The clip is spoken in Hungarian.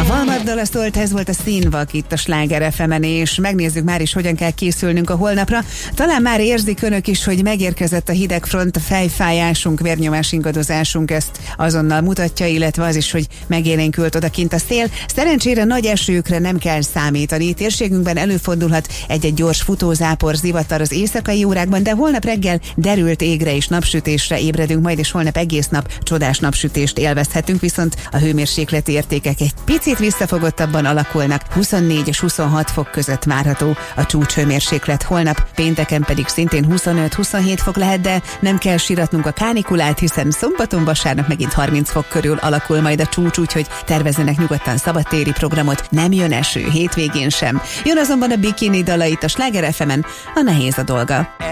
Valmaddal a szólt, ez volt a Színvak itt a Sláger FM-en, és megnézzük már is, hogyan kell készülnünk a holnapra. Talán már érzik önök is, hogy megérkezett a hidegfront, a fejfájásunk, vérnyomás ingadozásunk ezt azonnal mutatja, illetve az is, hogy megélénkült odakint a szél. Szerencsére nagy esőkre nem kell számítani. Térségünkben előfordulhat egy-egy gyors futózápor, zivatar az éjszakai órákban, de holnap reggel derült égre és napsütésre ébredünk majd, és holnap egész nap csodás napsütést élvezhetünk, viszont a hőmérsékleti értékek egy picit visszafogottabban alakulnak, 24 és 26 fok között várható a csúcshőmérséklet holnap, pénteken pedig szintén 25-27 fok lehet, de nem kell síratnunk a kánikulát, hiszen szombaton, vasárnap megint 30 fok körül alakul majd a csúcs, úgyhogy tervezzenek nyugodtan szabadtéri programot, nem jön eső, hétvégén sem. Jön azonban a bikini dala itt a Sláger FM-en, a nehéz a dolga.